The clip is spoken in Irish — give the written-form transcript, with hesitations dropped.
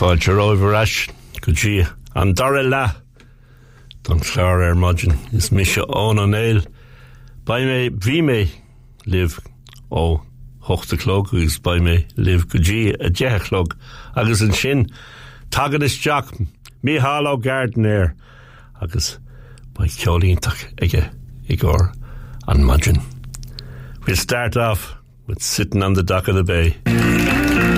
Fáilte over ash, go dtí an dara le don chláir maidin is mise ón an éil. Ba mé bhí mé live ó 8 clog agus ba mé live go dtí a 10 clog agus an sin tagad is Jack mí háló gardenéir agus ba ceolíntaach ige igor an maidin. We'll start off with Sitting on the Dock of the Bay.